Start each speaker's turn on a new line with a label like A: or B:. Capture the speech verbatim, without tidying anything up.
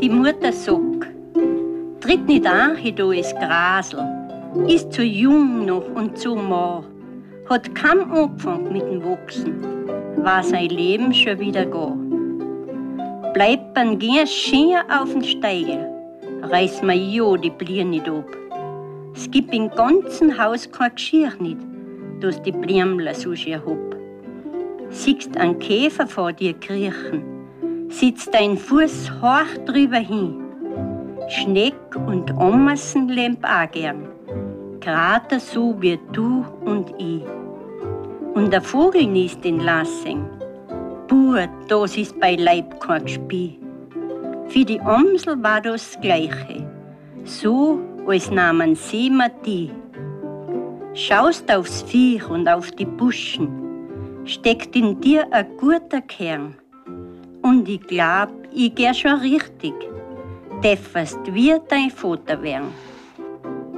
A: Die Mutter sagt, tritt nicht an, du ist Grasel, ist zu jung noch und zu mau, hat kaum angefangen mit dem Wachsen, war sein Leben schon wieder gar. Bleibt man gern schön auf den Steigel, reiß mir ja die Blier nicht ab. Es gibt im ganzen Haus kein Geschirr nicht, dass die Blärmler so schön hab. Siehst einen Käfer vor dir kriechen, sitzt dein Fuß hoch drüber hin. Schneck und Ammessen lemp auch gern, gerade so wie du und ich. Und der Vogel niest in Lassing, Bur, das ist bei Leib kein Spiel. Für die Amsel war das Gleiche, so als nahmen sie mir die. Schaust aufs Viech und auf die Buschen, steckt in dir ein guter Kern. Und ich glaub, ich geh schon richtig, däfferst wie dein Vater werden.